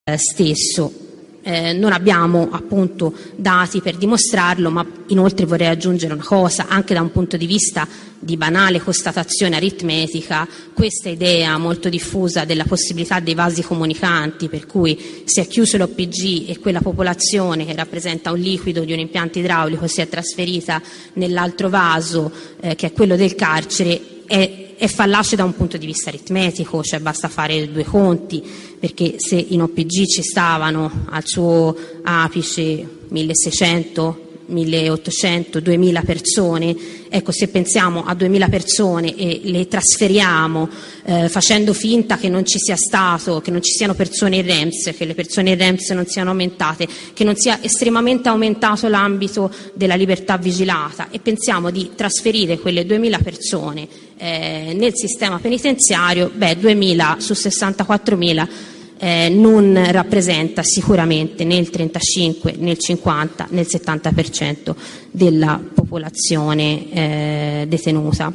stesso. Non abbiamo appunto dati per dimostrarlo, ma inoltre vorrei aggiungere una cosa: anche da un punto di vista di banale constatazione aritmetica, questa idea molto diffusa della possibilità dei vasi comunicanti, per cui si è chiuso l'OPG e quella popolazione che rappresenta un liquido di un impianto idraulico si è trasferita nell'altro vaso, che è quello del carcere, è fallace da un punto di vista aritmetico, cioè basta fare due conti, perché se in OPG ci stavano al suo apice 1600, 1800, 2000 persone, ecco, se pensiamo a 2000 persone e le trasferiamo facendo finta che non ci sia stato, che non ci siano persone in REMS, che le persone in REMS non siano aumentate, che non sia estremamente aumentato l'ambito della libertà vigilata, e pensiamo di trasferire quelle 2000 persone nel sistema penitenziario, 2000 su 64.000 non rappresenta sicuramente né il 35, né il 50, né il 70% della popolazione detenuta.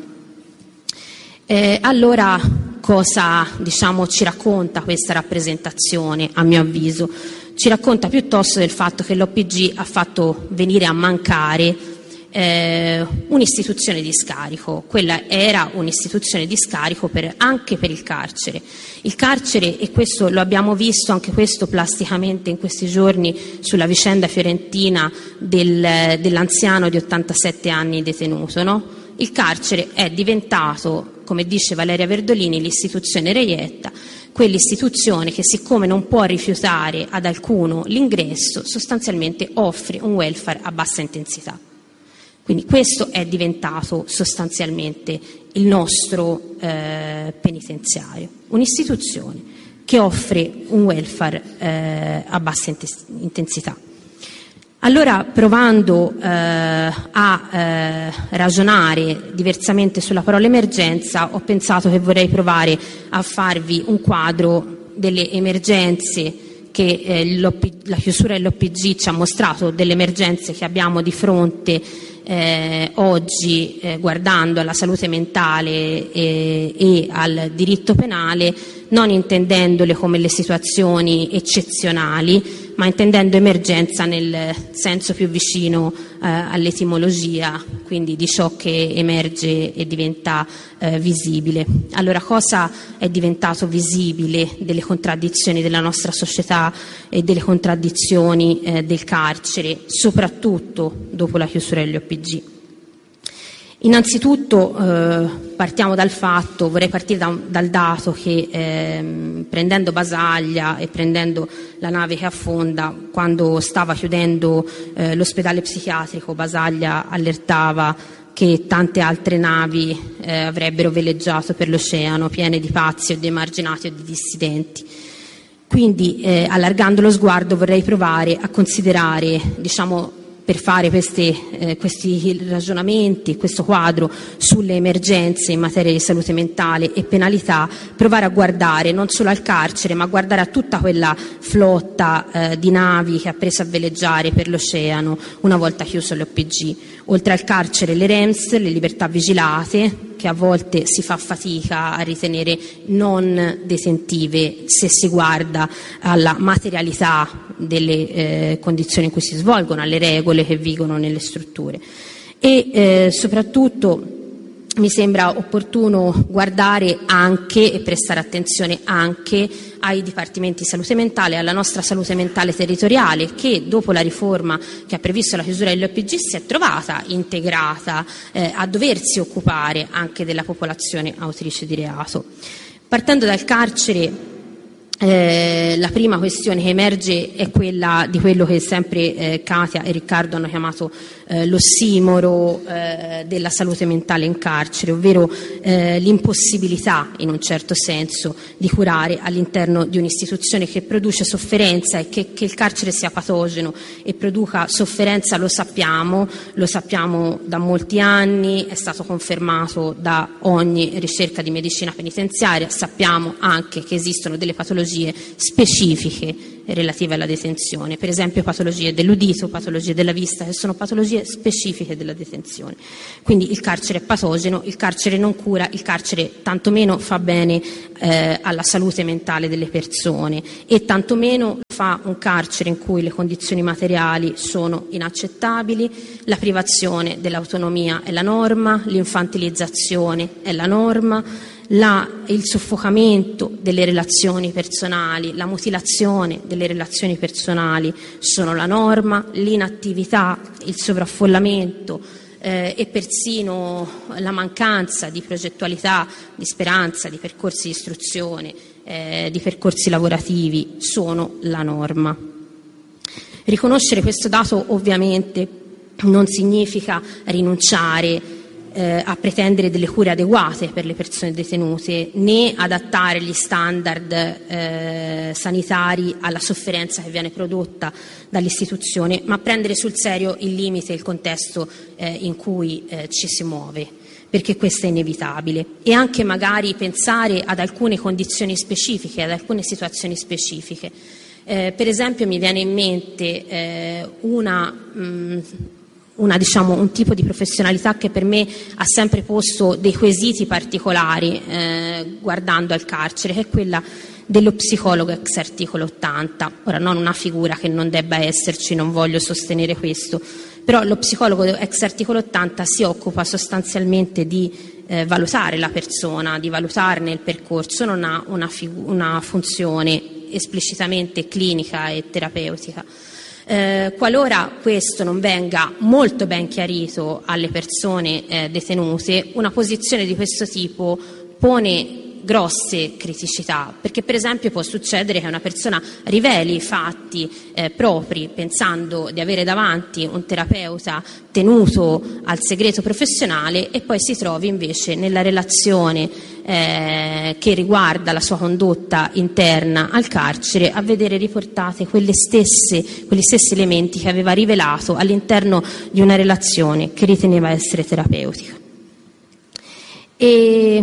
Allora, cosa ci racconta questa rappresentazione, a mio avviso? Ci racconta piuttosto del fatto che l'OPG ha fatto venire a mancare un'istituzione di scarico. Quella era un'istituzione di scarico anche per il carcere. Il carcere, e questo lo abbiamo visto anche questo plasticamente in questi giorni sulla vicenda fiorentina dell'anziano di 87 anni detenuto, no? Il carcere è diventato, come dice Valeria Verdolini, l'istituzione reietta, quell'istituzione che, siccome non può rifiutare ad alcuno l'ingresso, sostanzialmente offre un welfare a bassa intensità. Quindi questo è diventato sostanzialmente il nostro penitenziario, un'istituzione che offre un welfare a bassa intensità. Allora, provando a ragionare diversamente sulla parola emergenza, ho pensato che vorrei provare a farvi un quadro delle emergenze che la chiusura dell'OPG ci ha mostrato, delle emergenze che abbiamo di fronte oggi, guardando alla salute mentale e al diritto penale, non intendendole come le situazioni eccezionali, ma intendendo emergenza nel senso più vicino all'etimologia, quindi di ciò che emerge e diventa visibile. Allora, cosa è diventato visibile delle contraddizioni della nostra società e delle contraddizioni del carcere, soprattutto dopo la chiusura degli OPG? Innanzitutto partiamo dal fatto, vorrei partire dal dato che prendendo Basaglia e prendendo la nave che affonda, quando stava chiudendo l'ospedale psichiatrico, Basaglia allertava che tante altre navi avrebbero veleggiato per l'oceano piene di pazzi o di emarginati o di dissidenti. Quindi, allargando lo sguardo, vorrei provare a considerare, per fare questi ragionamenti, questo quadro sulle emergenze in materia di salute mentale e penalità, provare a guardare non solo al carcere, ma a guardare a tutta quella flotta di navi che ha preso a veleggiare per l'oceano una volta chiuso l'OPG. Oltre al carcere, le REMS, le libertà vigilate, che a volte si fa fatica a ritenere non detentive se si guarda alla materialità delle condizioni in cui si svolgono, alle regole che vigono nelle strutture. E soprattutto mi sembra opportuno guardare anche e prestare attenzione anche ai dipartimenti di salute mentale, alla nostra salute mentale territoriale, che dopo la riforma che ha previsto la chiusura degli OPG si è trovata integrata a doversi occupare anche della popolazione autrice di reato. Partendo dal carcere, la prima questione che emerge è quella di quello che sempre Katia e Riccardo hanno chiamato l'ossimoro della salute mentale in carcere, ovvero l'impossibilità, in un certo senso, di curare all'interno di un'istituzione che produce sofferenza, e che il carcere sia patogeno e produca sofferenza lo sappiamo da molti anni, è stato confermato da ogni ricerca di medicina penitenziaria. Sappiamo anche che esistono delle patologie patologie specifiche relative alla detenzione, per esempio patologie dell'udito, patologie della vista, che sono patologie specifiche della detenzione. Quindi il carcere è patogeno, il carcere non cura, il carcere tantomeno fa bene alla salute mentale delle persone, e tantomeno fa un carcere in cui le condizioni materiali sono inaccettabili, la privazione dell'autonomia è la norma, l'infantilizzazione è la norma, il soffocamento delle relazioni personali, la mutilazione delle relazioni personali sono la norma, l'inattività, il sovraffollamento e persino la mancanza di progettualità, di speranza, di percorsi di istruzione, di percorsi lavorativi sono la norma. Riconoscere questo dato ovviamente non significa rinunciare a pretendere delle cure adeguate per le persone detenute, né adattare gli standard sanitari alla sofferenza che viene prodotta dall'istituzione, ma prendere sul serio il limite e il contesto in cui ci si muove, perché questo è inevitabile, e anche magari pensare ad alcune condizioni specifiche, ad alcune situazioni specifiche. Per esempio mi viene in mente un tipo di professionalità che per me ha sempre posto dei quesiti particolari guardando al carcere, che è quella dello psicologo ex articolo 80. Ora, non una figura che non debba esserci, non voglio sostenere questo, però lo psicologo ex articolo 80 si occupa sostanzialmente di valutare la persona, di valutarne il percorso, non ha una funzione esplicitamente clinica e terapeutica. Qualora questo non venga molto ben chiarito alle persone detenute, una posizione di questo tipo pone grosse criticità, perché per esempio può succedere che una persona riveli fatti propri pensando di avere davanti un terapeuta tenuto al segreto professionale, e poi si trovi invece nella relazione che riguarda la sua condotta interna al carcere a vedere riportate quegli stessi elementi che aveva rivelato all'interno di una relazione che riteneva essere terapeutica. E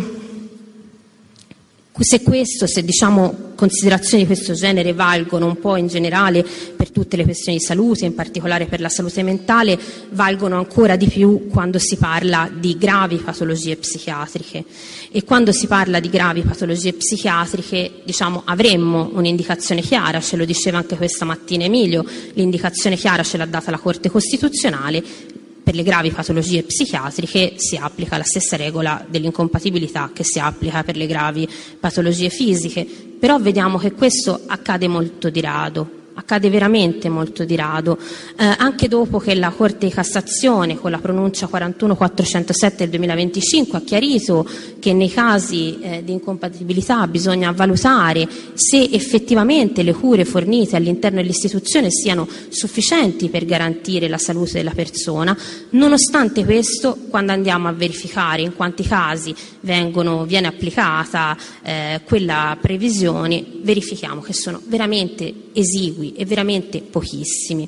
se diciamo considerazioni di questo genere valgono un po' in generale per tutte le questioni di salute, in particolare per la salute mentale, valgono ancora di più quando si parla di gravi patologie psichiatriche. E quando si parla di gravi patologie psichiatriche, avremmo un'indicazione chiara, ce lo diceva anche questa mattina Emilio, l'indicazione chiara ce l'ha data la Corte Costituzionale. Per le gravi patologie psichiatriche si applica la stessa regola dell'incompatibilità che si applica per le gravi patologie fisiche, però vediamo che questo accade molto di rado. Accade veramente molto di rado, anche dopo che la Corte di Cassazione con la pronuncia 41407 del 2025 ha chiarito che nei casi di incompatibilità bisogna valutare se effettivamente le cure fornite all'interno dell'istituzione siano sufficienti per garantire la salute della persona. Nonostante questo, quando andiamo a verificare in quanti casi viene applicata quella previsione, verifichiamo che sono veramente esigui e veramente pochissimi.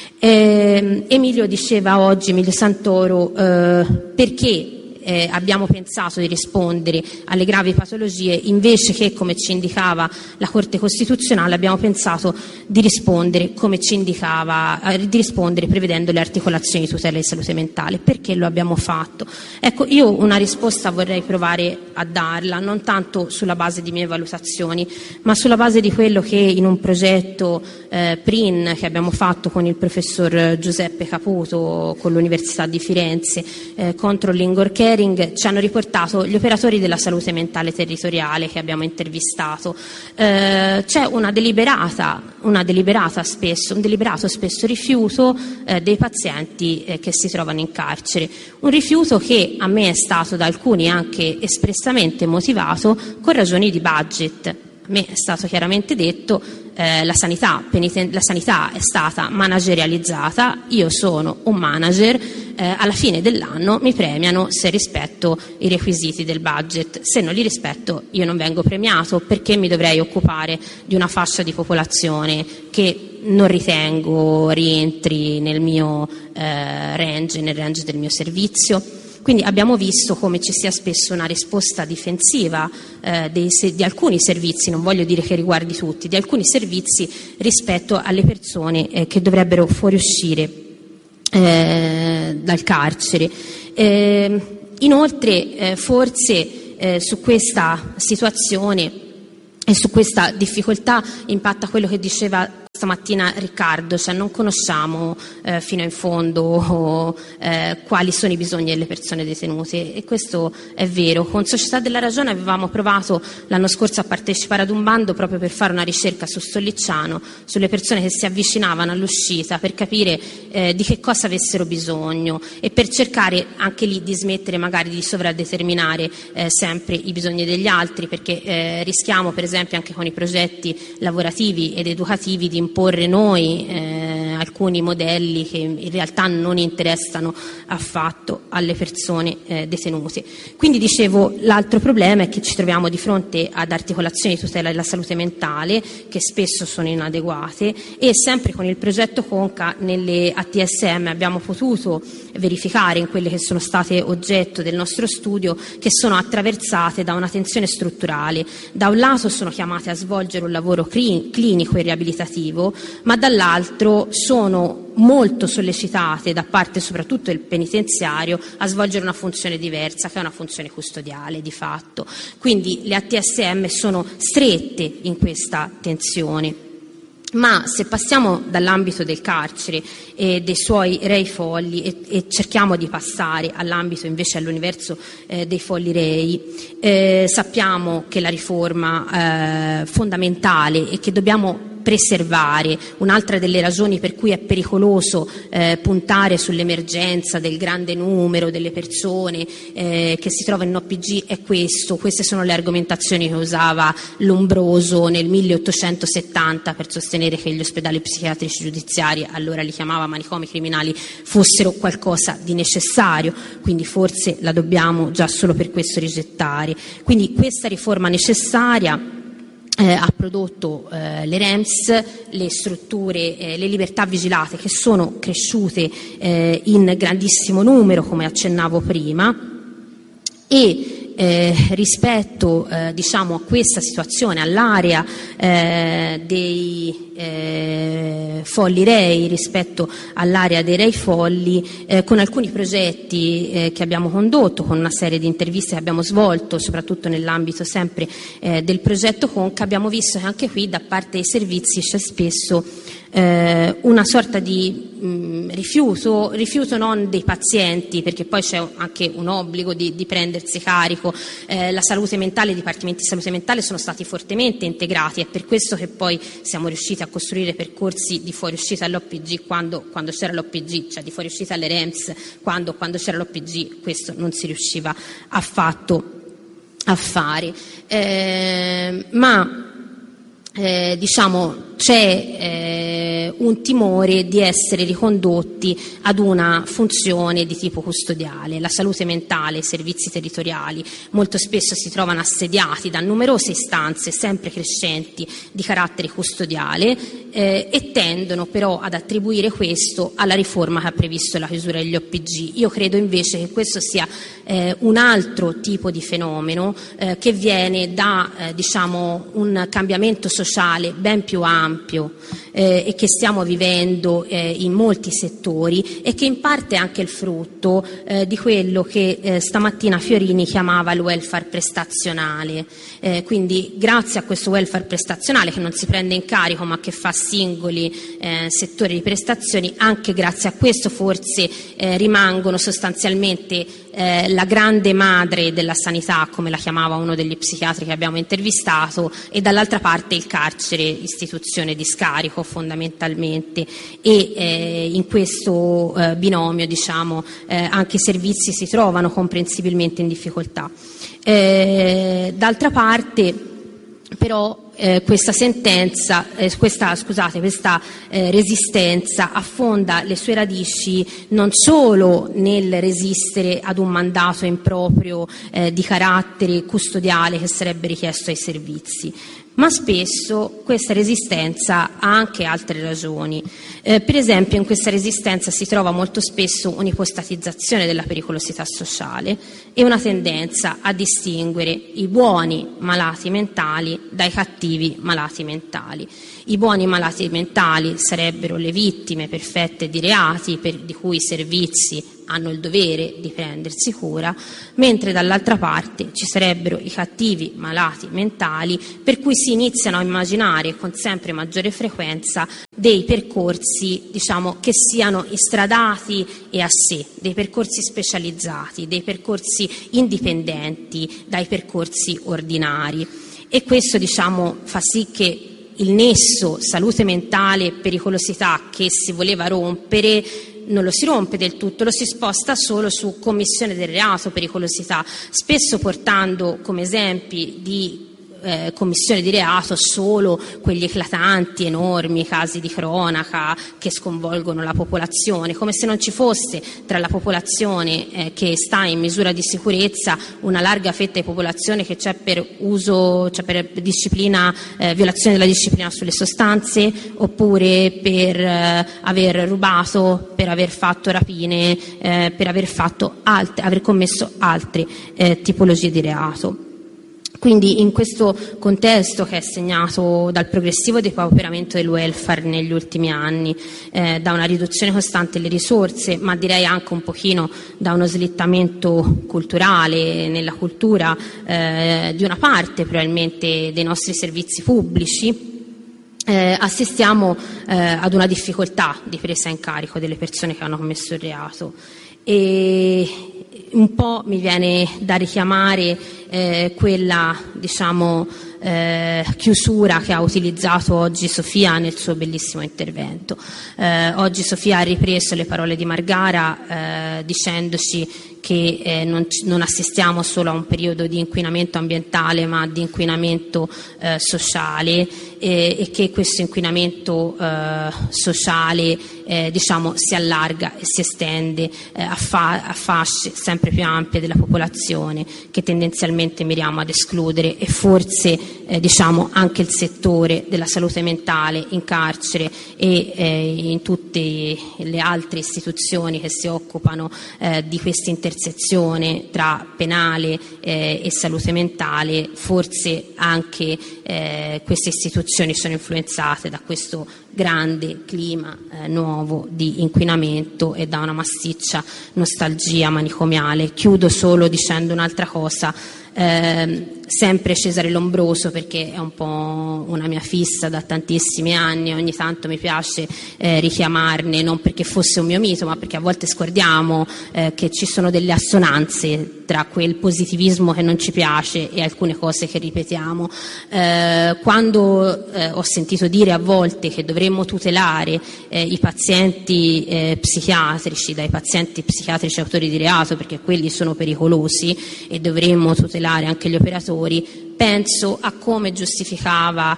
Emilio Santoro, perché abbiamo pensato di rispondere alle gravi patologie invece che, come ci indicava la Corte Costituzionale, abbiamo pensato di rispondere prevedendo le articolazioni di tutela di salute mentale. Perché lo abbiamo fatto? Ecco, io una risposta vorrei provare a darla, non tanto sulla base di mie valutazioni, ma sulla base di quello che in un progetto PRIN che abbiamo fatto con il professor Giuseppe Caputo con l'Università di Firenze contro l'Ingor Caring ci hanno riportato gli operatori della salute mentale territoriale che abbiamo intervistato. C'è un deliberato spesso rifiuto dei pazienti che si trovano in carcere, un rifiuto che a me è stato da alcuni anche espressamente motivato con ragioni di budget. A me è stato chiaramente detto la sanità è stata managerializzata, io sono un manager, alla fine dell'anno mi premiano se rispetto i requisiti del budget, se non li rispetto io non vengo premiato, perché mi dovrei occupare di una fascia di popolazione che non ritengo rientri nel mio range, nel range del mio servizio. Quindi abbiamo visto come ci sia spesso una risposta difensiva di alcuni servizi, non voglio dire che riguardi tutti, di alcuni servizi rispetto alle persone che dovrebbero fuoriuscire dal carcere. Inoltre forse su questa situazione e su questa difficoltà impatta quello che diceva stamattina Riccardo, cioè non conosciamo fino in fondo quali sono i bisogni delle persone detenute, e questo è vero. Con Società della Ragione avevamo provato l'anno scorso a partecipare ad un bando proprio per fare una ricerca su Sollicciano, sulle persone che si avvicinavano all'uscita, per capire di che cosa avessero bisogno e per cercare anche lì di smettere magari di sovradeterminare sempre i bisogni degli altri, perché rischiamo per esempio anche con i progetti lavorativi ed educativi di imporre noi alcuni modelli che in realtà non interessano affatto alle persone detenute. Quindi dicevo, l'altro problema è che ci troviamo di fronte ad articolazioni di tutela della salute mentale che spesso sono inadeguate, e sempre con il progetto Conca nelle ATSM abbiamo potuto verificare, in quelle che sono state oggetto del nostro studio, che sono attraversate da una tensione strutturale. Da un lato sono chiamate a svolgere un lavoro clinico e riabilitativo, ma dall'altro sono molto sollecitate da parte soprattutto del penitenziario a svolgere una funzione diversa, che è una funzione custodiale di fatto. Quindi le ATSM sono strette in questa tensione. Ma se passiamo dall'ambito del carcere e dei suoi rei folli e cerchiamo di passare all'ambito invece all'universo dei folli rei, sappiamo che la riforma fondamentale e che dobbiamo preservare, un'altra delle ragioni per cui è pericoloso puntare sull'emergenza del grande numero delle persone che si trovano in OPG è questo. Queste sono le argomentazioni che usava Lombroso nel 1870 per sostenere che gli ospedali psichiatrici giudiziari, allora li chiamava manicomi criminali, fossero qualcosa di necessario, quindi forse la dobbiamo già solo per questo rigettare. Quindi questa riforma necessaria ha prodotto le REMS, le strutture, le libertà vigilate, che sono cresciute in grandissimo numero, come accennavo prima, e rispetto diciamo a questa situazione, all'area dei folli rei rispetto all'area dei rei folli, con alcuni progetti che abbiamo condotto, con una serie di interviste che abbiamo svolto, soprattutto nell'ambito sempre del progetto Conca, abbiamo visto che anche qui da parte dei servizi c'è spesso una sorta di rifiuto non dei pazienti, perché poi c'è anche un obbligo di prendersi carico. La salute mentale, i dipartimenti di salute mentale sono stati fortemente integrati, è per questo che poi siamo riusciti a costruire percorsi di fuoriuscita all'OPG quando c'era l'OPG, cioè di fuoriuscita alle REMS quando c'era l'OPG. Questo non si riusciva affatto a fare, ma diciamo c'è un timore di essere ricondotti ad una funzione di tipo custodiale. La salute mentale, i servizi territoriali molto spesso si trovano assediati da numerose istanze sempre crescenti di carattere custodiale e tendono però ad attribuire questo alla riforma che ha previsto la chiusura degli OPG. Io credo invece che questo sia un altro tipo di fenomeno che viene da diciamo un cambiamento sociale ben più ampio e che stiamo vivendo in molti settori, e che in parte è anche il frutto di quello che stamattina Fiorini chiamava il welfare prestazionale. Quindi grazie a questo welfare prestazionale, che non si prende in carico ma che fa singoli settori di prestazioni, anche grazie a questo forse rimangono sostanzialmente la grande madre della sanità, come la chiamava uno degli psichiatri che abbiamo intervistato, e dall'altra parte il carcere, istituzione di scarico fondamentalmente, e in questo binomio diciamo anche i servizi si trovano comprensibilmente in difficoltà. D'altra parte però questa sentenza, questa resistenza affonda le sue radici non solo nel resistere ad un mandato improprio di carattere custodiale che sarebbe richiesto ai servizi, ma spesso questa resistenza ha anche altre ragioni. Per esempio, in questa resistenza si trova molto spesso un'ipostatizzazione della pericolosità sociale e una tendenza a distinguere i buoni malati mentali dai cattivi malati mentali. I buoni malati mentali sarebbero le vittime perfette di reati di cui i servizi hanno il dovere di prendersi cura, mentre dall'altra parte ci sarebbero i cattivi malati mentali per cui si iniziano a immaginare con sempre maggiore frequenza dei percorsi, diciamo, che siano istradati e a sé, dei percorsi specializzati, dei percorsi indipendenti dai percorsi ordinari. E questo, diciamo, fa sì che il nesso salute mentale e pericolosità che si voleva rompere non lo si rompe del tutto, lo si sposta solo su commissione del reato, pericolosità, spesso portando come esempi di commissione di reato solo quegli eclatanti, enormi casi di cronaca che sconvolgono la popolazione, come se non ci fosse tra la popolazione che sta in misura di sicurezza una larga fetta di popolazione che c'è per disciplina, violazione della disciplina sulle sostanze, oppure per aver rubato, per aver fatto rapine, per aver commesso altre tipologie di reato. Quindi in questo contesto, che è segnato dal progressivo depauperamento del welfare negli ultimi anni, da una riduzione costante delle risorse, ma direi anche un pochino da uno slittamento culturale nella cultura di una parte probabilmente dei nostri servizi pubblici, assistiamo ad una difficoltà di presa in carico delle persone che hanno commesso il reato. E un po' mi viene da richiamare quella, diciamo, chiusura che ha utilizzato oggi Sofia nel suo bellissimo intervento. Oggi Sofia ha ripreso le parole di Margara dicendoci che non assistiamo solo a un periodo di inquinamento ambientale, ma di inquinamento sociale, e che questo inquinamento sociale diciamo si allarga e si estende a fasce sempre più ampie della popolazione, che tendenzialmente miriamo ad escludere, e forse diciamo anche il settore della salute mentale in carcere e in tutte le altre istituzioni che si occupano di questa intersezione tra penale e salute mentale, forse anche queste istituzioni sono influenzate da questo grande clima nuovo di inquinamento e da una massiccia nostalgia manicomiale. Chiudo solo dicendo un'altra cosa, sempre Cesare Lombroso, perché è un po' una mia fissa da tantissimi anni, ogni tanto mi piace richiamarne, non perché fosse un mio mito, ma perché a volte scordiamo che ci sono delle assonanze tra quel positivismo che non ci piace e alcune cose che ripetiamo. Quando ho sentito dire a volte che dovremmo tutelare i pazienti psichiatrici dai pazienti psichiatrici autori di reato, perché quelli sono pericolosi, e dovremmo tutelare anche gli operatori, penso a come giustificava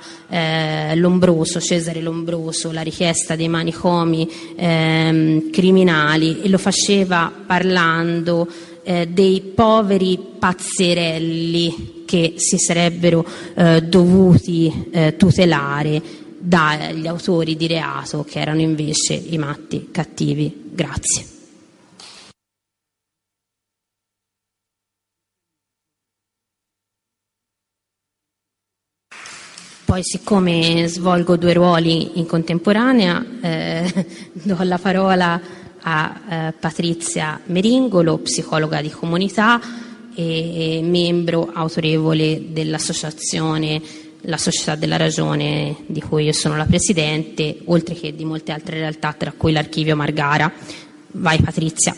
Cesare Lombroso, la richiesta dei manicomi criminali, e lo faceva parlando dei poveri pazzerelli che si sarebbero dovuti tutelare dagli autori di reato, che erano invece i matti cattivi. Grazie. Poi, siccome svolgo due ruoli in contemporanea, do la parola a Patrizia Meringolo, psicologa di comunità e membro autorevole dell'associazione La Società della Ragione, di cui io sono la presidente, oltre che di molte altre realtà, tra cui l'Archivio Margara. Vai Patrizia.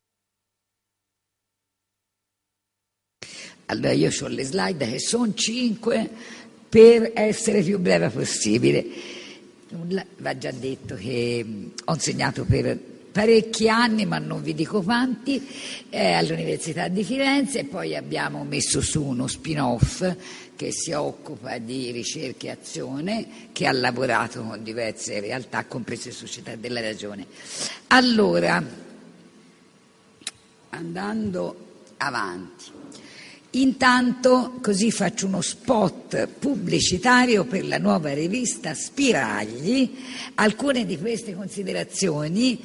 Allora, io ho le slide che sono 5 per essere più breve possibile. Va già detto che ho insegnato per parecchi anni, ma non vi dico quanti, all'Università di Firenze, e poi abbiamo messo su uno spin-off che si occupa di ricerca e azione, che ha lavorato con diverse realtà, comprese Società della Ragione. Allora, andando avanti, Intanto così faccio uno spot pubblicitario per la nuova rivista Spiragli. Alcune di queste considerazioni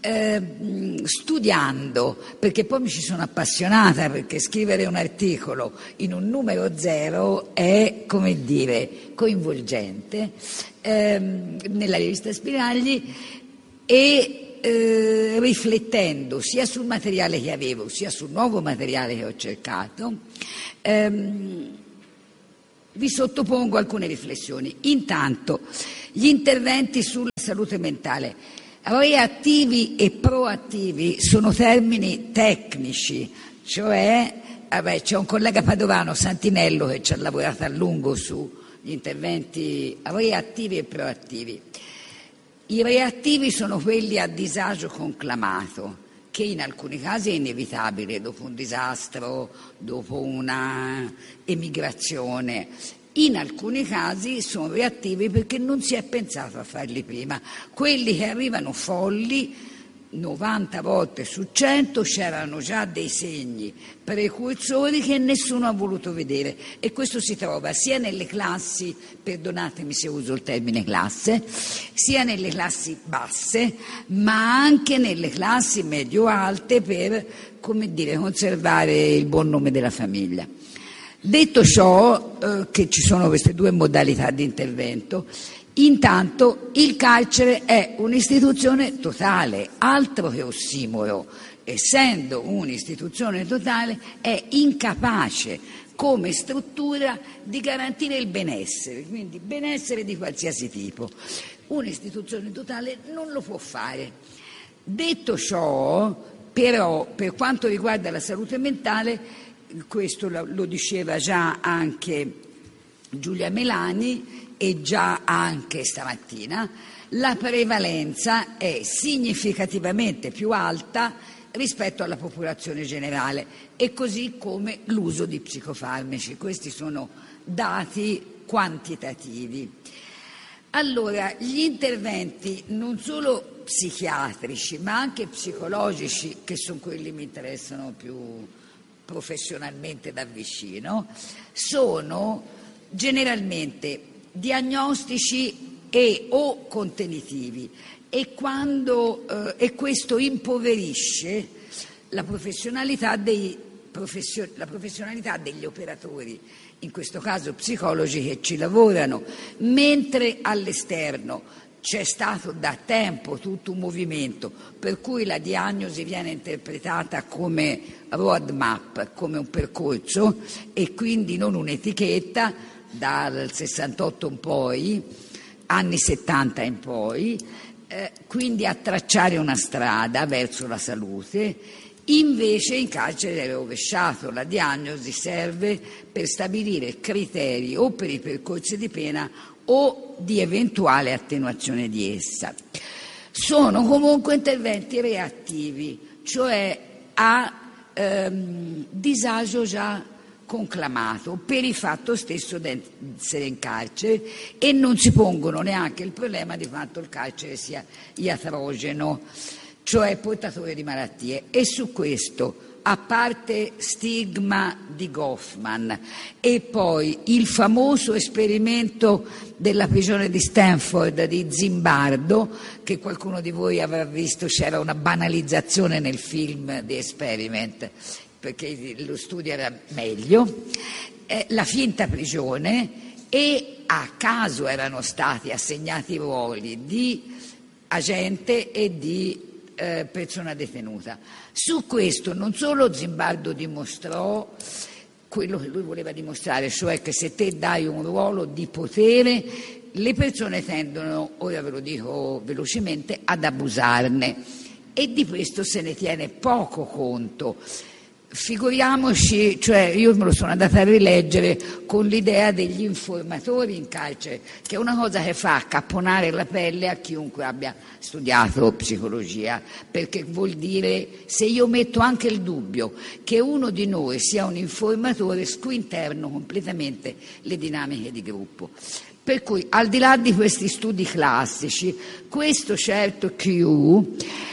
studiando, perché poi mi ci sono appassionata, perché scrivere un articolo in un numero 0 è, come dire, coinvolgente, nella rivista Spiragli, e riflettendo sia sul materiale che avevo sia sul nuovo materiale che ho cercato, vi sottopongo alcune riflessioni. Intanto, gli interventi sulla salute mentale. Reattivi e proattivi sono termini tecnici, cioè c'è un collega padovano, Santinello, che ci ha lavorato a lungo sugli interventi reattivi e proattivi. I reattivi sono quelli a disagio conclamato, che in alcuni casi è inevitabile dopo un disastro, dopo una emigrazione. In alcuni casi sono reattivi perché non si è pensato a farli prima. Quelli che arrivano folli, 90 volte su 100 c'erano già dei segni precursori che nessuno ha voluto vedere, e questo si trova sia nelle classi, perdonatemi se uso il termine classe, sia nelle classi basse, ma anche nelle classi medio-alte, per, come dire, conservare il buon nome della famiglia. Detto ciò, che ci sono queste due modalità di intervento, intanto il carcere è un'istituzione totale, altro che ossimoro. Essendo un'istituzione totale, è incapace come struttura di garantire il benessere, quindi benessere di qualsiasi tipo. Un'istituzione totale non lo può fare. Detto ciò, però, per quanto riguarda la salute mentale, questo lo diceva già anche Giulia Melani e già anche stamattina, la prevalenza è significativamente più alta rispetto alla popolazione generale, e così come l'uso di psicofarmaci. Questi sono dati quantitativi. Allora, gli interventi non solo psichiatrici ma anche psicologici, che sono quelli che mi interessano più professionalmente da vicino, sono generalmente diagnostici e o contenitivi, e questo impoverisce la professionalità degli operatori, in questo caso psicologi, che ci lavorano, mentre all'esterno c'è stato da tempo tutto un movimento per cui la diagnosi viene interpretata come roadmap, come un percorso, e quindi non un'etichetta, dal 68 in poi, anni 70 in poi, quindi a tracciare una strada verso la salute. Invece in carcere è rovesciato, la diagnosi serve per stabilire criteri o per i percorsi di pena o di eventuale attenuazione di essa. Sono comunque interventi reattivi, cioè a disagio già conclamato per il fatto stesso di essere in carcere, e non si pongono neanche il problema di quanto il carcere sia iatrogeno, cioè portatore di malattie. E su questo, a parte stigma di Goffman e poi il famoso esperimento della prigione di Stanford di Zimbardo, che qualcuno di voi avrà visto, c'era una banalizzazione nel film The Experiment, perché lo studio era meglio, la finta prigione, e a caso erano stati assegnati ruoli di agente e di persona detenuta. Su questo non solo Zimbardo dimostrò quello che lui voleva dimostrare, cioè che se te dai un ruolo di potere, le persone tendono, ora ve lo dico velocemente, ad abusarne, e di questo se ne tiene poco conto. Figuriamoci, cioè io me lo sono andata a rileggere con l'idea degli informatori in carcere, che è una cosa che fa accapponare la pelle a chiunque abbia studiato psicologia, perché vuol dire, se io metto anche il dubbio che uno di noi sia un informatore, squinterno completamente le dinamiche di gruppo. Per cui, al di là di questi studi classici, questo certo Q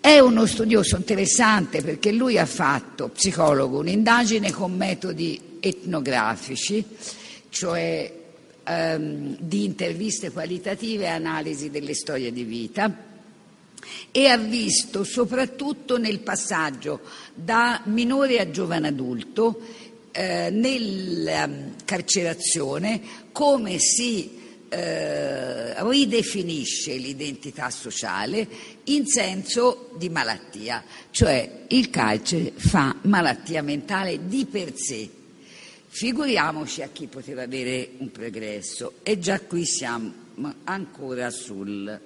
È uno studioso interessante perché lui ha fatto, psicologo, un'indagine con metodi etnografici, cioè di interviste qualitative e analisi delle storie di vita, e ha visto soprattutto nel passaggio da minore a giovane adulto, nella carcerazione, come si ridefinisce l'identità sociale in senso di malattia, cioè il carcere fa malattia mentale di per sé. Figuriamoci a chi poteva avere un progresso, e già qui siamo ancora sul...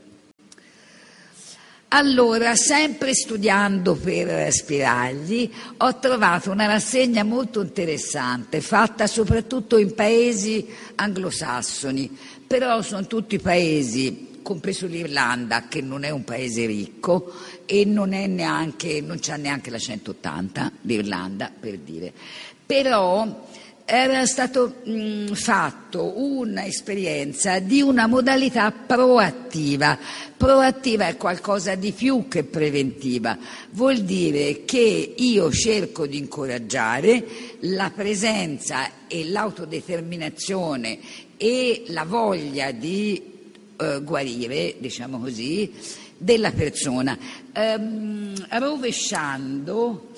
Allora, sempre studiando per Spiragli, ho trovato una rassegna molto interessante, fatta soprattutto in paesi anglosassoni, però sono tutti paesi, compreso l'Irlanda, che non è un paese ricco e non c'ha neanche la 180, l'Irlanda, per dire. Però era stato fatto un'esperienza di una modalità proattiva. Proattiva è qualcosa di più che preventiva, vuol dire che io cerco di incoraggiare la presenza e l'autodeterminazione e la voglia di guarire, diciamo così, della persona, rovesciando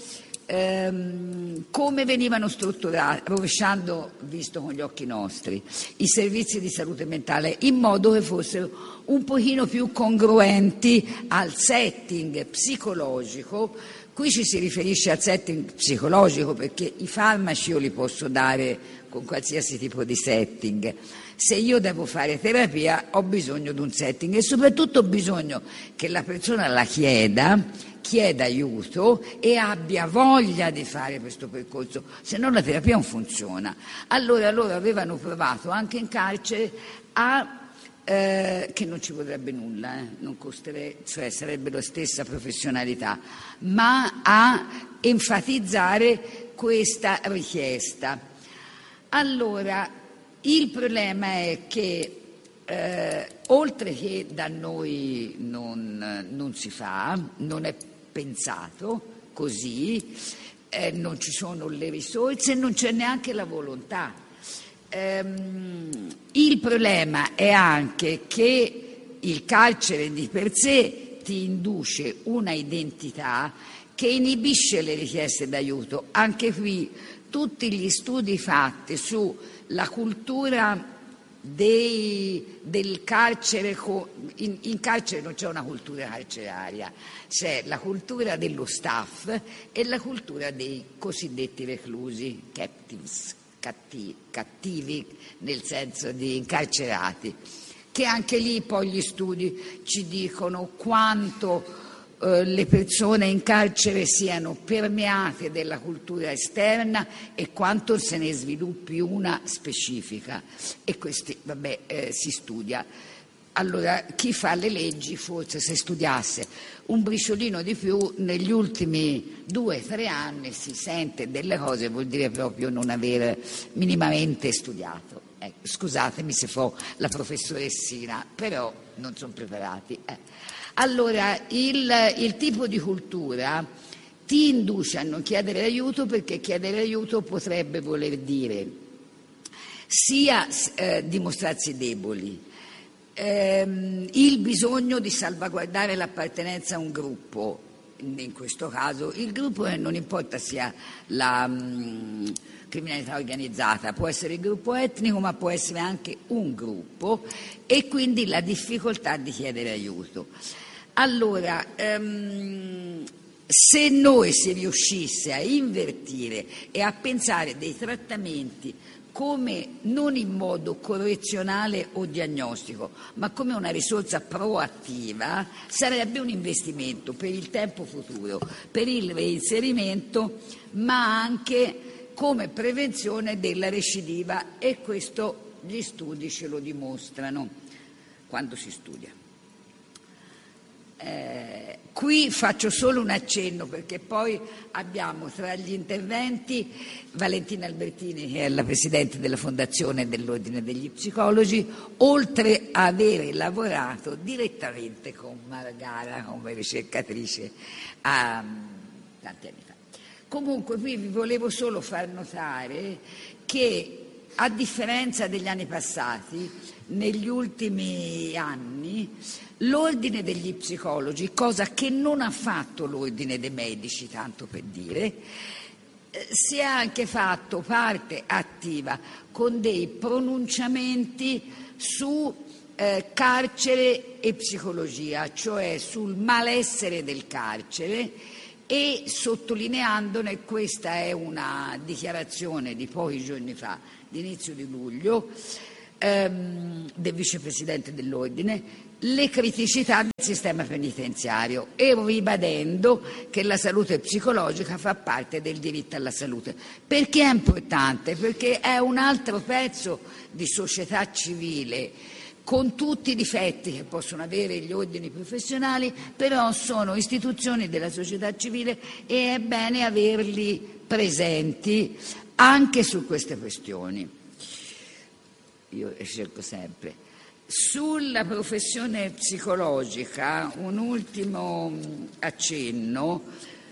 come venivano strutturati, rovesciando, visto con gli occhi nostri, i servizi di salute mentale in modo che fossero un pochino più congruenti al setting psicologico. Qui ci si riferisce al setting psicologico perché i farmaci io li posso dare con qualsiasi tipo di setting. Se io devo fare terapia ho bisogno di un setting e soprattutto ho bisogno che la persona la chieda aiuto e abbia voglia di fare questo percorso, se no la terapia non funziona. Allora loro avevano provato anche in carcere che non ci vorrebbe nulla, non costerebbe, cioè sarebbe la stessa professionalità, ma a enfatizzare questa richiesta. Allora, il problema è che oltre che da noi non si fa, non è pensato così, non ci sono le risorse, non c'è neanche la volontà. Il problema è anche che il carcere di per sé ti induce una identità che inibisce le richieste d'aiuto. Anche qui tutti gli studi fatti sulla cultura del carcere, in carcere non c'è una cultura carceraria, c'è la cultura dello staff e la cultura dei cosiddetti reclusi, captives, cattivi nel senso di incarcerati, che anche lì poi gli studi ci dicono quanto le persone in carcere siano permeate della cultura esterna e quanto se ne sviluppi una specifica, e questi si studia. Allora chi fa le leggi forse se studiasse un briciolino di più negli ultimi 2-3 anni si sente delle cose, vuol dire proprio non aver minimamente studiato. Scusatemi se fo la professoressina, però non sono preparati. Allora, il tipo di cultura ti induce a non chiedere aiuto, perché chiedere aiuto potrebbe voler dire sia dimostrarsi deboli, il bisogno di salvaguardare l'appartenenza a un gruppo, in questo caso il gruppo non importa sia la criminalità organizzata, può essere il gruppo etnico ma può essere anche un gruppo, e quindi la difficoltà di chiedere aiuto. Allora, se noi si riuscisse a invertire e a pensare dei trattamenti come non in modo correzionale o diagnostico, ma come una risorsa proattiva, sarebbe un investimento per il tempo futuro, per il reinserimento, ma anche come prevenzione della recidiva, e questo gli studi ce lo dimostrano quando si studia. Qui faccio solo un accenno perché poi abbiamo tra gli interventi Valentina Albertini, che è la Presidente della Fondazione dell'Ordine degli Psicologi, oltre a avere lavorato direttamente con Margara come ricercatrice tanti anni fa. Comunque qui vi volevo solo far notare che a differenza degli anni passati, negli ultimi anni l'Ordine degli Psicologi, cosa che non ha fatto l'Ordine dei Medici, tanto per dire, si è anche fatto parte attiva con dei pronunciamenti su carcere e psicologia, cioè sul malessere del carcere, e sottolineandone, questa è una dichiarazione di pochi giorni fa, di inizio di luglio, del vicepresidente dell'Ordine, le criticità del sistema penitenziario e ribadendo che la salute psicologica fa parte del diritto alla salute. Perché è importante? Perché è un altro pezzo di società civile con tutti i difetti che possono avere gli ordini professionali, però sono istituzioni della società civile e è bene averli presenti anche su queste questioni. Io cerco sempre. Sulla professione psicologica un ultimo accenno.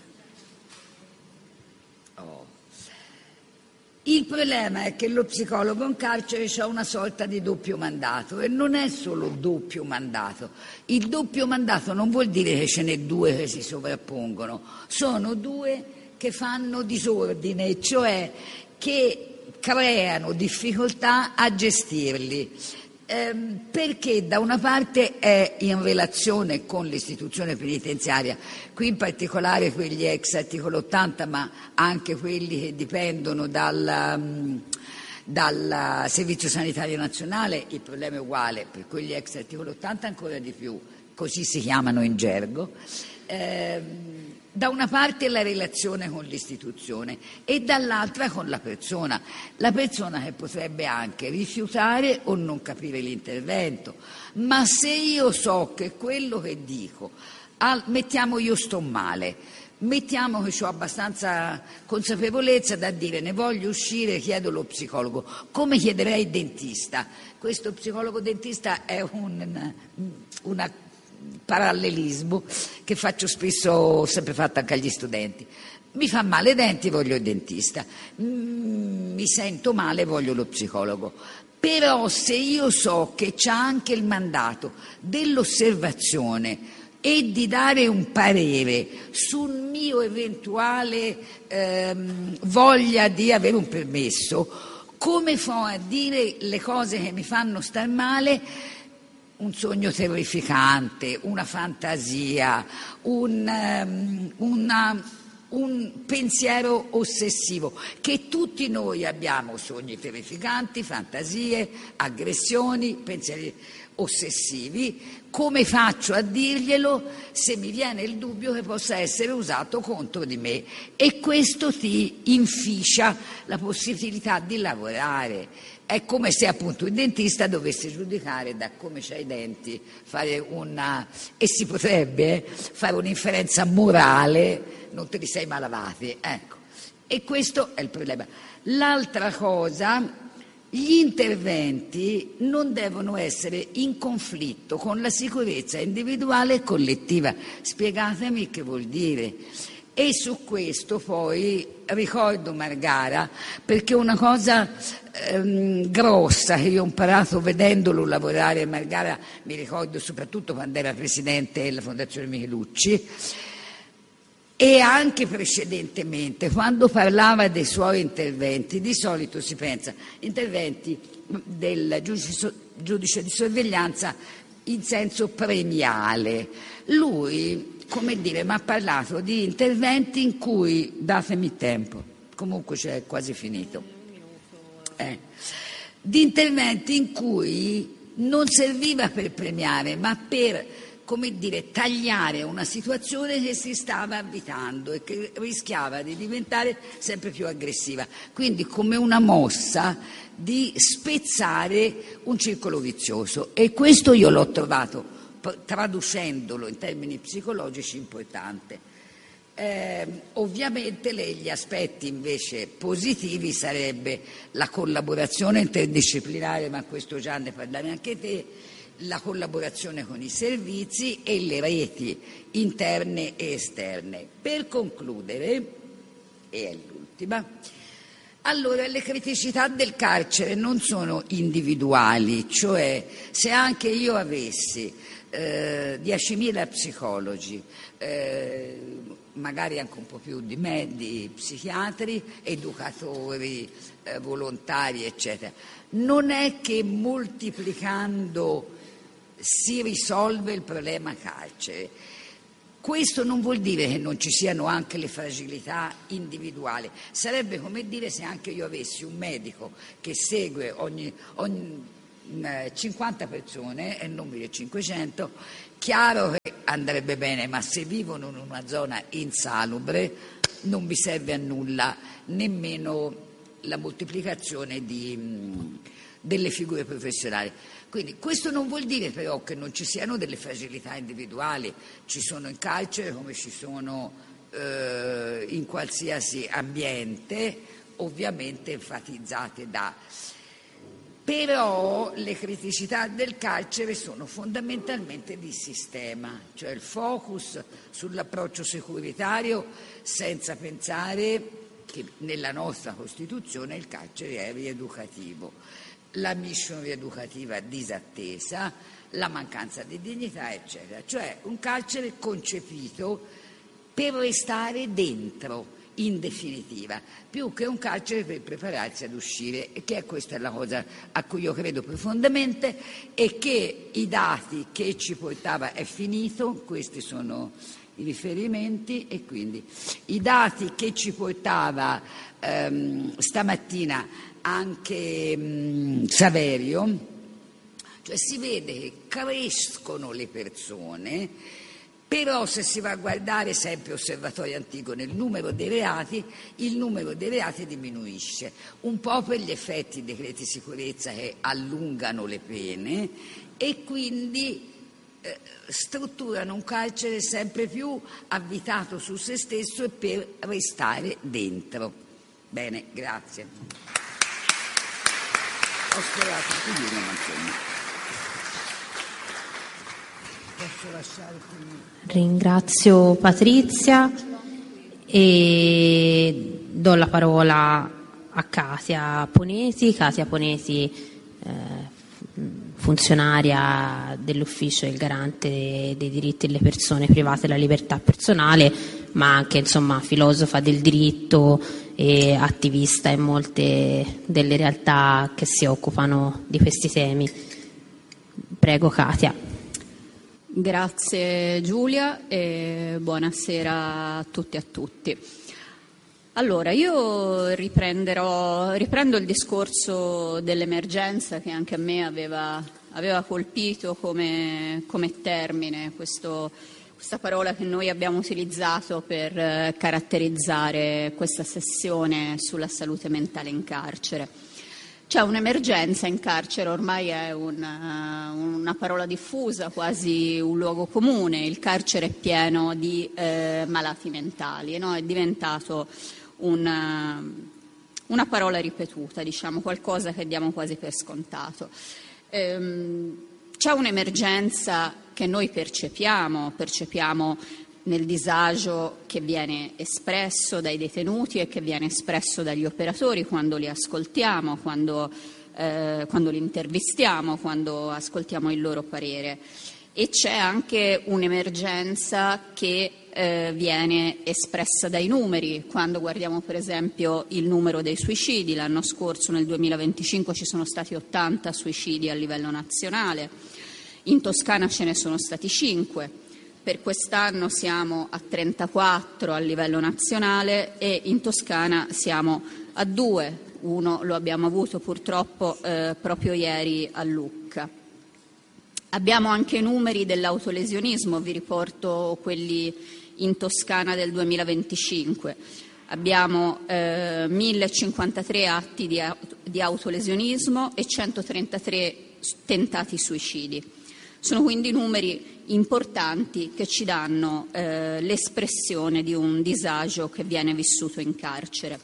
Il problema è che lo psicologo in carcere ha una sorta di doppio mandato, e non è solo doppio mandato. Il doppio mandato non vuol dire che ce n'è due che si sovrappongono, sono due che fanno disordine, cioè che creano difficoltà a gestirli. Perché da una parte è in relazione con l'istituzione penitenziaria, qui in particolare quelli ex articolo 80, ma anche quelli che dipendono dal Servizio Sanitario Nazionale, il problema è uguale, per quelli ex articolo 80 ancora di più, così si chiamano in gergo. Da una parte la relazione con l'istituzione e dall'altra con la persona che potrebbe anche rifiutare o non capire l'intervento. Ma se io so che quello che dico, mettiamo io sto male, mettiamo che ho abbastanza consapevolezza da dire ne voglio uscire, chiedo lo psicologo, come chiederei il dentista. Questo psicologo dentista è una parallelismo che faccio spesso, ho sempre fatto anche agli studenti. Mi fa male i denti, voglio il dentista, mi sento male, voglio lo psicologo. Però se io so che c'ha anche il mandato dell'osservazione e di dare un parere sul mio eventuale voglia di avere un permesso, come fa a dire le cose che mi fanno star male? Un sogno terrificante, una fantasia, un pensiero ossessivo, che tutti noi abbiamo, sogni terrificanti, fantasie, aggressioni, pensieri ossessivi. Come faccio a dirglielo se mi viene il dubbio che possa essere usato contro di me? E questo ti inficia la possibilità di lavorare. È come se appunto il dentista dovesse giudicare da come c'hai i denti, e si potrebbe fare un'inferenza morale, non te li sei mai lavati, ecco. E questo è il problema. L'altra cosa, gli interventi non devono essere in conflitto con la sicurezza individuale e collettiva. Spiegatemi che vuol dire. E su questo poi ricordo Margara, perché una cosa grossa che io ho imparato vedendolo lavorare, Margara mi ricordo soprattutto quando era presidente della Fondazione Michelucci, e anche precedentemente, quando parlava dei suoi interventi, di solito si pensa interventi del giudice di sorveglianza in senso premiale. Lui, come dire, mi ha parlato di interventi in cui, datemi tempo, comunque c'è quasi finito, di interventi in cui non serviva per premiare, ma per, come dire, tagliare una situazione che si stava avvitando e che rischiava di diventare sempre più aggressiva. Quindi come una mossa di spezzare un circolo vizioso, e questo io l'ho trovato traducendolo in termini psicologici importante. Ovviamente gli aspetti invece positivi sarebbe la collaborazione interdisciplinare, ma questo già ne parlavi anche te, la collaborazione con i servizi e le reti interne e esterne. Per concludere, e è l'ultima, allora le criticità del carcere non sono individuali, cioè se anche io avessi 10.000 psicologi, magari anche un po' più di me, di psichiatri, educatori, volontari, eccetera, non è che moltiplicando si risolve il problema carcere. Questo non vuol dire che non ci siano anche le fragilità individuali, sarebbe come dire se anche io avessi un medico che segue ogni 50 persone e non 1500, chiaro che andrebbe bene, ma se vivono in una zona insalubre non mi serve a nulla nemmeno la moltiplicazione delle figure professionali. Quindi questo non vuol dire però che non ci siano delle fragilità individuali, ci sono in carcere come ci sono in qualsiasi ambiente, ovviamente enfatizzate da... Però le criticità del carcere sono fondamentalmente di sistema, cioè il focus sull'approccio securitario senza pensare che nella nostra Costituzione il carcere è rieducativo, la mission rieducativa disattesa, la mancanza di dignità, eccetera. Cioè un carcere concepito per restare dentro, in definitiva, più che un carcere per prepararsi ad uscire, e che questa è la cosa a cui io credo profondamente, e che i dati che ci portava è finito, questi sono i riferimenti, e quindi i dati che ci portava stamattina anche Saverio, cioè si vede che crescono le persone. Però se si va a guardare sempre Osservatorio Antico nel numero dei reati, il numero dei reati diminuisce, un po' per gli effetti dei decreti sicurezza che allungano le pene e quindi strutturano un carcere sempre più avvitato su se stesso e per restare dentro. Bene, grazie. Ho sperato più di una manzana. Ringrazio Patrizia e do la parola a Katia Ponesi, funzionaria dell'ufficio del garante dei diritti delle persone private e la libertà personale, ma anche filosofa del diritto e attivista in molte delle realtà che si occupano di questi temi. Prego Katia. Grazie Giulia e buonasera a tutti e a tutti. Allora, io riprendo il discorso dell'emergenza che anche a me aveva colpito come termine, questa parola che noi abbiamo utilizzato per caratterizzare questa sessione sulla salute mentale in carcere. C'è un'emergenza in carcere, ormai è una parola diffusa, quasi un luogo comune. Il carcere è pieno di malati mentali, no? È diventato una parola ripetuta, qualcosa che diamo quasi per scontato. C'è un'emergenza che noi percepiamo nel disagio che viene espresso dai detenuti e che viene espresso dagli operatori quando li ascoltiamo, quando li intervistiamo, quando ascoltiamo il loro parere. E c'è anche un'emergenza che viene espressa dai numeri, quando guardiamo per esempio il numero dei suicidi. L'anno scorso, nel 2025, ci sono stati 80 suicidi a livello nazionale, in Toscana ce ne sono stati 5. Per quest'anno siamo a 34 a livello nazionale e in Toscana siamo a 2. Uno lo abbiamo avuto purtroppo proprio ieri a Lucca. Abbiamo anche i numeri dell'autolesionismo, vi riporto quelli in Toscana del 2025. Abbiamo 1053 atti di autolesionismo e 133 tentati suicidi. Sono quindi numeri importanti che ci danno l'espressione di un disagio che viene vissuto in carcere.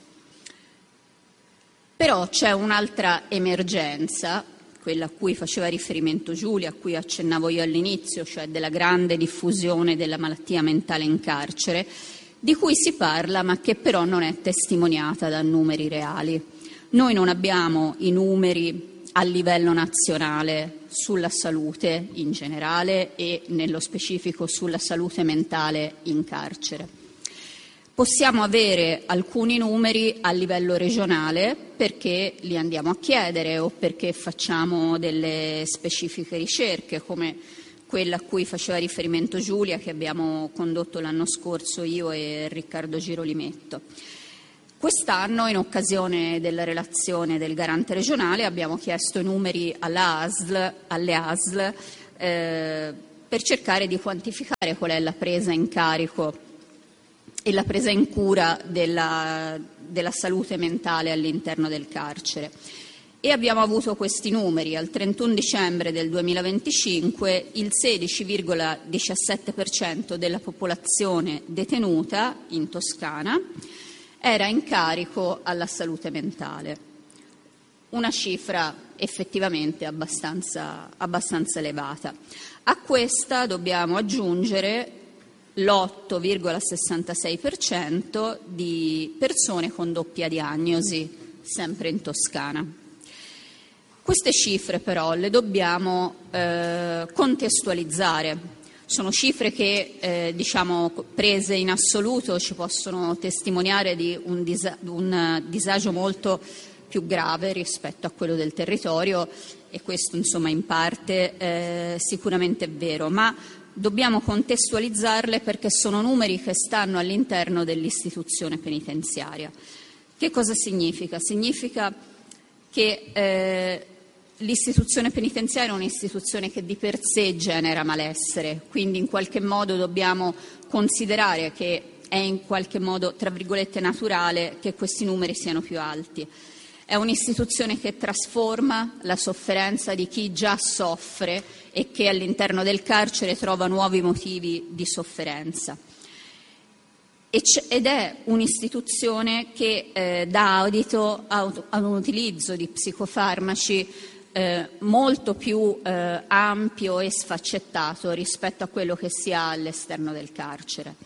Però c'è un'altra emergenza, quella a cui faceva riferimento Giulia, a cui accennavo io all'inizio, cioè della grande diffusione della malattia mentale in carcere, di cui si parla ma che però non è testimoniata da numeri reali. Noi non abbiamo i numeri a livello nazionale sulla salute in generale e nello specifico sulla salute mentale in carcere. Possiamo avere alcuni numeri a livello regionale perché li andiamo a chiedere o perché facciamo delle specifiche ricerche, come quella a cui faceva riferimento Giulia, che abbiamo condotto l'anno scorso io e Riccardo Girolimetto. Quest'anno, in occasione della relazione del garante regionale, abbiamo chiesto i numeri alle ASL per cercare di quantificare qual è la presa in carico e la presa in cura della salute mentale all'interno del carcere. E abbiamo avuto questi numeri. Al 31 dicembre del 2025 il 16,17% della popolazione detenuta in Toscana era in carico alla salute mentale, una cifra effettivamente abbastanza elevata. A questa dobbiamo aggiungere l'8,66% di persone con doppia diagnosi, sempre in Toscana. Queste cifre però le dobbiamo contestualizzare. Sono cifre che, prese in assoluto, ci possono testimoniare di un disagio molto più grave rispetto a quello del territorio, e questo in parte sicuramente è vero, ma dobbiamo contestualizzarle perché sono numeri che stanno all'interno dell'istituzione penitenziaria. Che cosa significa? Significa che l'istituzione penitenziaria è un'istituzione che di per sé genera malessere, quindi in qualche modo dobbiamo considerare che è in qualche modo, tra virgolette, naturale che questi numeri siano più alti. È un'istituzione che trasforma la sofferenza di chi già soffre e che all'interno del carcere trova nuovi motivi di sofferenza. Ed è un'istituzione che dà adito a un utilizzo di psicofarmaci molto più ampio e sfaccettato rispetto a quello che si ha all'esterno del carcere.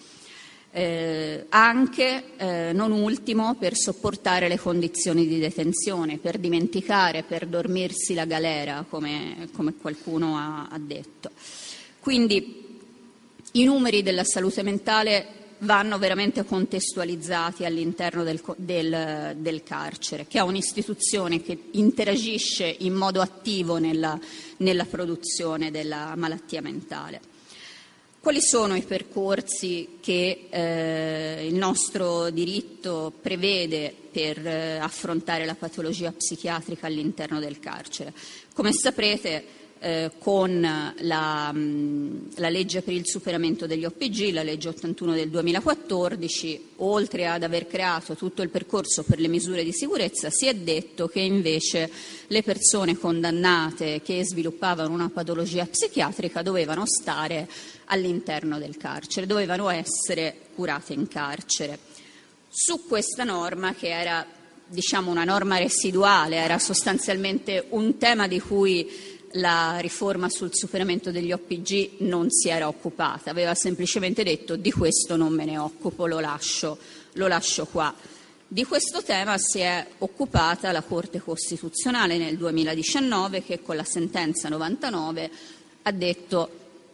Anche, non ultimo, per sopportare le condizioni di detenzione, per dimenticare, per dormirsi la galera, come qualcuno ha detto. Quindi i numeri della salute mentale vanno veramente contestualizzati all'interno del carcere, che è un'istituzione che interagisce in modo attivo nella produzione della malattia mentale. Quali sono i percorsi che il nostro diritto prevede per affrontare la patologia psichiatrica all'interno del carcere? Come saprete, con la legge per il superamento degli OPG, la legge 81 del 2014, oltre ad aver creato tutto il percorso per le misure di sicurezza, si è detto che invece le persone condannate che sviluppavano una patologia psichiatrica dovevano stare all'interno del carcere, dovevano essere curate in carcere. Su questa norma, che era una norma residuale, era sostanzialmente un tema di cui la riforma sul superamento degli OPG non si era occupata, aveva semplicemente detto: di questo non me ne occupo, lo lascio qua. Di questo tema si è occupata la Corte Costituzionale nel 2019, che con la sentenza 99 ha detto: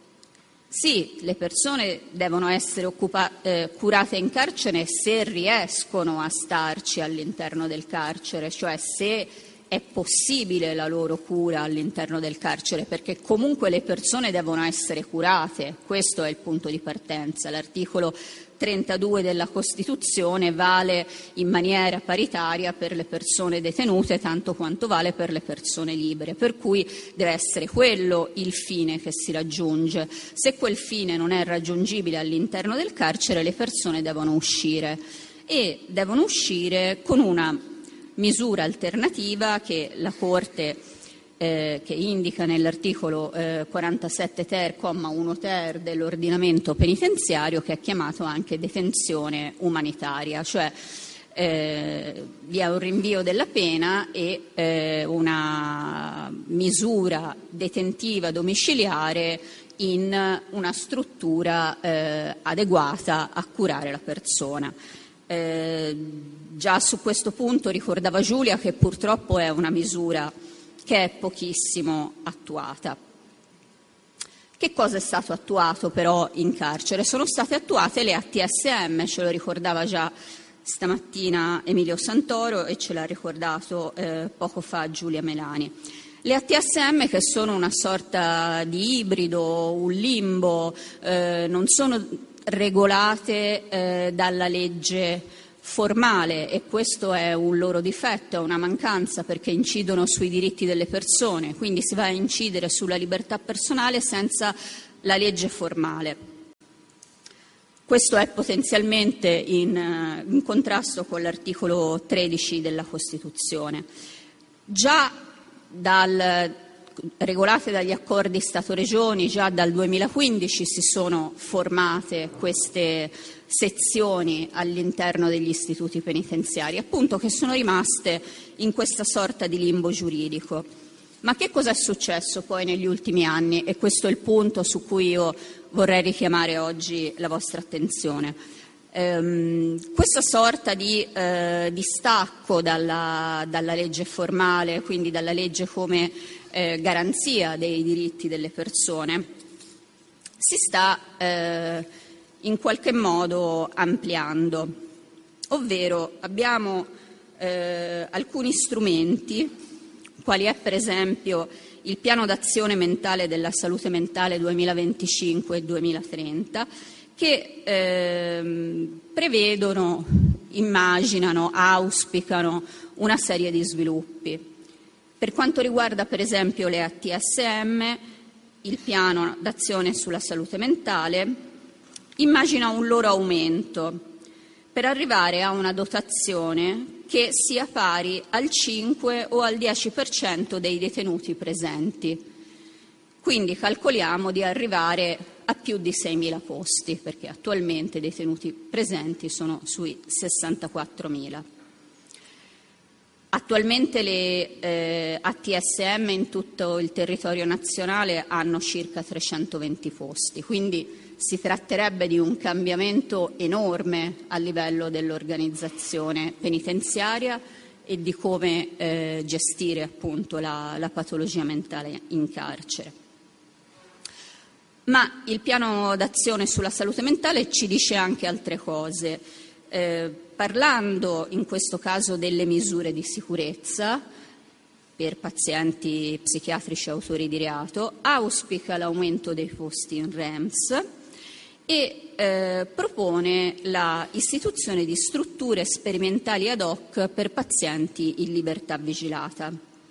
sì, le persone devono essere curate in carcere se riescono a starci all'interno del carcere, cioè se è possibile la loro cura all'interno del carcere, perché comunque le persone devono essere curate, questo è il punto di partenza. L'articolo 32 della Costituzione vale in maniera paritaria per le persone detenute tanto quanto vale per le persone libere, per cui deve essere quello il fine che si raggiunge. Se quel fine non è raggiungibile all'interno del carcere, le persone devono uscire, e devono uscire con una misura alternativa che la Corte che indica nell'articolo 47 ter, comma 1 ter dell'ordinamento penitenziario, che è chiamato anche detenzione umanitaria, cioè vi è un rinvio della pena e una misura detentiva domiciliare in una struttura adeguata a curare la persona. Già su questo punto ricordava Giulia che purtroppo è una misura che è pochissimo attuata. Che cosa è stato attuato però in carcere? Sono state attuate le ATSM, ce lo ricordava già stamattina Emilio Santoro e ce l'ha ricordato poco fa Giulia Melani. Le ATSM, che sono una sorta di ibrido, un limbo, non sono regolate dalla legge formale, e questo è un loro difetto, è una mancanza, perché incidono sui diritti delle persone, quindi si va a incidere sulla libertà personale senza la legge formale. Questo è potenzialmente in contrasto con l'articolo 13 della Costituzione. Già regolate dagli accordi Stato-Regioni, già dal 2015 si sono formate queste sezioni all'interno degli istituti penitenziari, appunto, che sono rimaste in questa sorta di limbo giuridico. Ma che cosa è successo poi negli ultimi anni? E questo è il punto su cui io vorrei richiamare oggi la vostra attenzione. Questa sorta di distacco dalla legge formale, quindi dalla legge come garanzia dei diritti delle persone, si sta in qualche modo ampliando, ovvero abbiamo alcuni strumenti, quali è per esempio il piano d'azione mentale della salute mentale 2025-2030, che prevedono, immaginano, auspicano una serie di sviluppi. Per quanto riguarda per esempio le ATSM, il piano d'azione sulla salute mentale immagina un loro aumento per arrivare a una dotazione che sia pari al 5 o al 10% dei detenuti presenti. Quindi calcoliamo di arrivare a più di 6.000 posti, perché attualmente i detenuti presenti sono sui 64.000. Attualmente le ATSM in tutto il territorio nazionale hanno circa 320 posti, quindi si tratterebbe di un cambiamento enorme a livello dell'organizzazione penitenziaria e di come gestire appunto la patologia mentale in carcere. Ma il piano d'azione sulla salute mentale ci dice anche altre cose. Parlando in questo caso delle misure di sicurezza per pazienti psichiatrici autori di reato, auspica l'aumento dei posti in REMS e propone la istituzione di strutture sperimentali ad hoc per pazienti in libertà vigilata.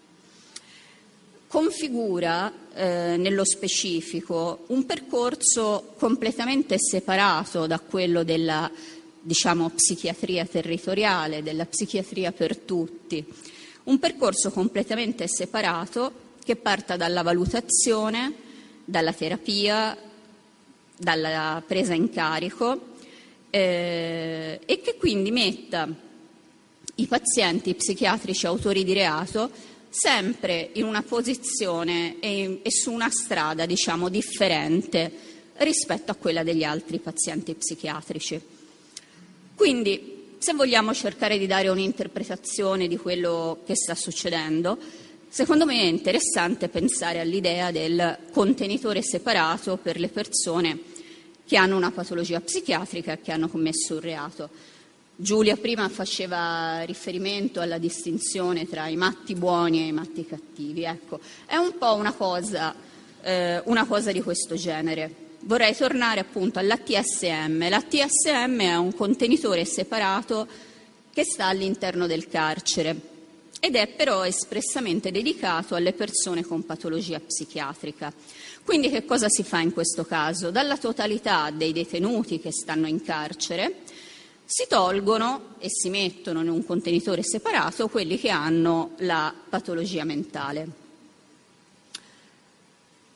Configura nello specifico un percorso completamente separato da quello della, psichiatria territoriale, della psichiatria per tutti. Un percorso completamente separato che parta dalla valutazione, dalla terapia, dalla presa in carico e che quindi metta i pazienti psichiatrici autori di reato sempre in una posizione e su una strada, differente rispetto a quella degli altri pazienti psichiatrici. Quindi, se vogliamo cercare di dare un'interpretazione di quello che sta succedendo, secondo me è interessante pensare all'idea del contenitore separato per le persone che hanno una patologia psichiatrica e che hanno commesso un reato. Giulia prima faceva riferimento alla distinzione tra i matti buoni e i matti cattivi. Ecco, è un po' una cosa di questo genere. Vorrei tornare appunto all'ATSM. L'ATSM è un contenitore separato che sta all'interno del carcere ed è però espressamente dedicato alle persone con patologia psichiatrica. Quindi che cosa si fa in questo caso? Dalla totalità dei detenuti che stanno in carcere si tolgono e si mettono in un contenitore separato quelli che hanno la patologia mentale.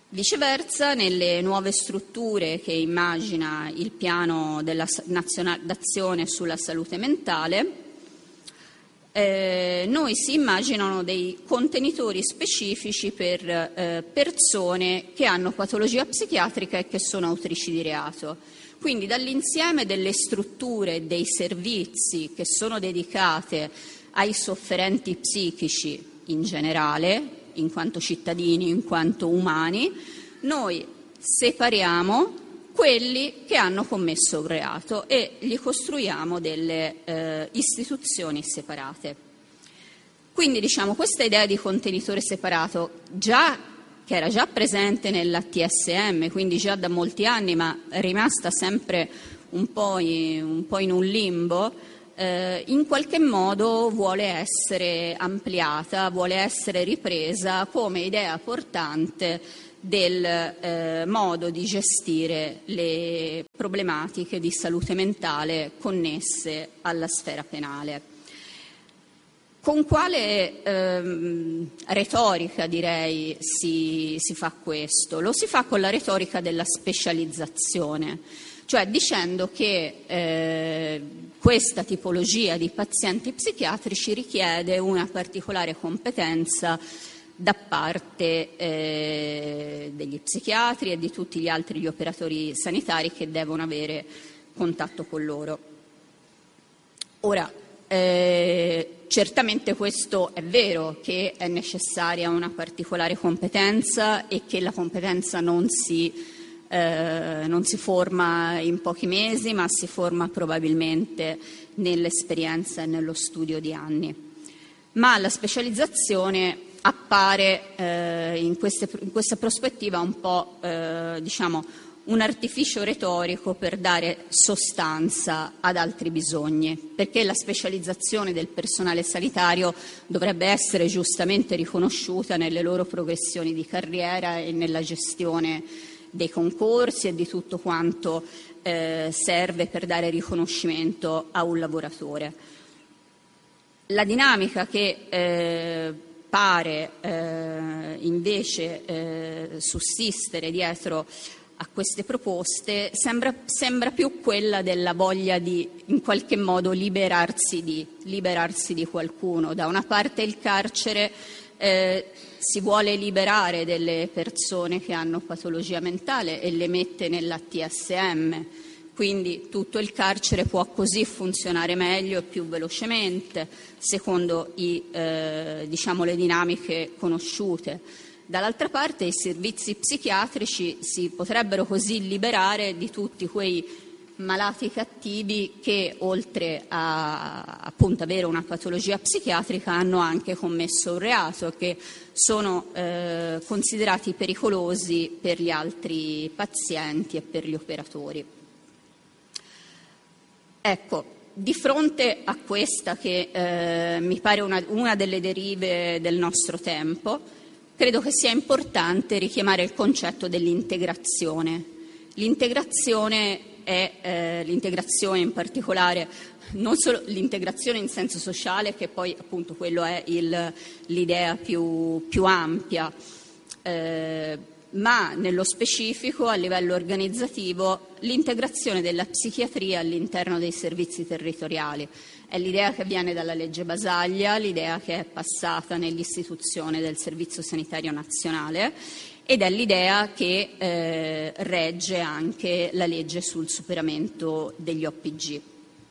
Viceversa, nelle nuove strutture che immagina il piano d'azione sulla salute mentale, noi si immaginano dei contenitori specifici per persone che hanno patologia psichiatrica e che sono autrici di reato. Quindi dall'insieme delle strutture e dei servizi che sono dedicate ai sofferenti psichici in generale, in quanto cittadini, in quanto umani, noi separiamo quelli che hanno commesso un reato e gli costruiamo delle istituzioni separate. Quindi questa idea di contenitore separato, che era già presente nella TSM, quindi già da molti anni, ma è rimasta sempre un po' in un limbo, in qualche modo vuole essere ampliata, vuole essere ripresa come idea portante del modo di gestire le problematiche di salute mentale connesse alla sfera penale. Con quale retorica, direi, si fa questo? Lo si fa con la retorica della specializzazione, cioè dicendo che questa tipologia di pazienti psichiatrici richiede una particolare competenza da parte degli psichiatri e di tutti gli altri operatori sanitari che devono avere contatto con loro. Ora, certamente questo è vero, che è necessaria una particolare competenza e che la competenza non si forma in pochi mesi, ma si forma probabilmente nell'esperienza e nello studio di anni. Ma la specializzazione appare in questa prospettiva un po' un artificio retorico per dare sostanza ad altri bisogni, perché la specializzazione del personale sanitario dovrebbe essere giustamente riconosciuta nelle loro progressioni di carriera e nella gestione dei concorsi e di tutto quanto serve per dare riconoscimento a un lavoratore. La dinamica che pare invece sussistere dietro a queste proposte sembra più quella della voglia di in qualche modo liberarsi di qualcuno. Da una parte il carcere si vuole liberare delle persone che hanno patologia mentale e le mette nella TSM, quindi tutto il carcere può così funzionare meglio e più velocemente secondo le dinamiche conosciute. Dall'altra parte i servizi psichiatrici si potrebbero così liberare di tutti quei malati cattivi che oltre a appunto avere una patologia psichiatrica hanno anche commesso un reato e che sono considerati pericolosi per gli altri pazienti e per gli operatori. Ecco, di fronte a questa che mi pare una delle derive del nostro tempo, credo che sia importante richiamare il concetto dell'integrazione. L'integrazione è l'integrazione in particolare, non solo l'integrazione in senso sociale, che poi appunto quello è l'idea più ampia, ma nello specifico a livello organizzativo l'integrazione della psichiatria all'interno dei servizi territoriali. È l'idea che viene dalla legge Basaglia, l'idea che è passata nell'istituzione del Servizio Sanitario Nazionale ed è l'idea che regge anche la legge sul superamento degli OPG.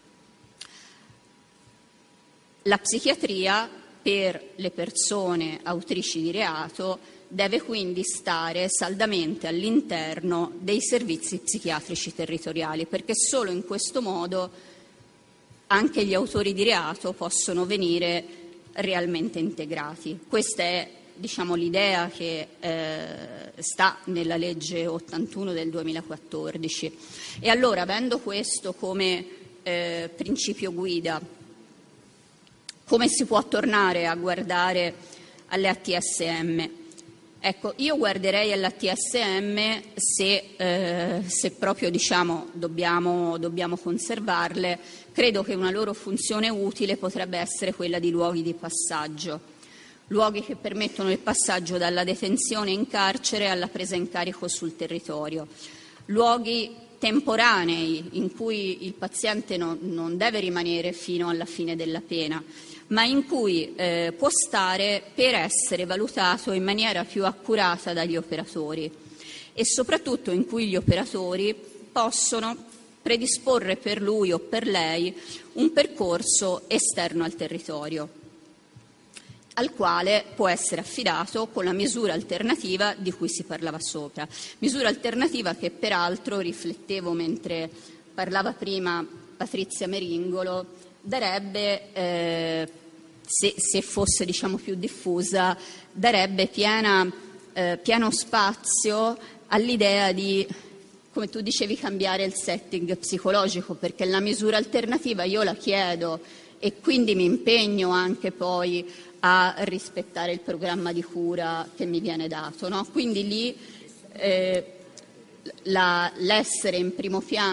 La psichiatria per le persone autrici di reato deve quindi stare saldamente all'interno dei servizi psichiatrici territoriali, perché solo in questo modo anche gli autori di reato possono venire realmente integrati. Questa è l'idea che sta nella legge 81 del 2014. E allora, avendo questo come principio guida, come si può tornare a guardare alle ATSM? Ecco, io guarderei alla TSM se proprio dobbiamo conservarle. Credo che una loro funzione utile potrebbe essere quella di luoghi di passaggio. luoghi che permettono il passaggio dalla detenzione in carcere alla presa in carico sul territorio, luoghi temporanei in cui il paziente non deve rimanere fino alla fine della pena, ma in cui può stare per essere valutato in maniera più accurata dagli operatori, e soprattutto in cui gli operatori possono predisporre per lui o per lei un percorso esterno al territorio, al quale può essere affidato con la misura alternativa di cui si parlava sopra. Misura alternativa che peraltro, riflettevo mentre parlava prima Patrizia Meringolo, darebbe, se fosse più diffusa, darebbe pieno spazio all'idea di, come tu dicevi, cambiare il setting psicologico, perché la misura alternativa io la chiedo e quindi mi impegno anche poi a rispettare il programma di cura che mi viene dato, no? Quindi lì l'essere in primo piano